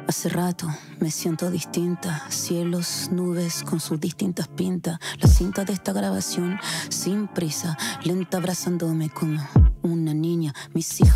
Hace rato me siento distinta, cielos, nubes con sus distintas pintas. La cinta de esta grabación sin prisa, lenta abrazándome como una niña. Mis hijos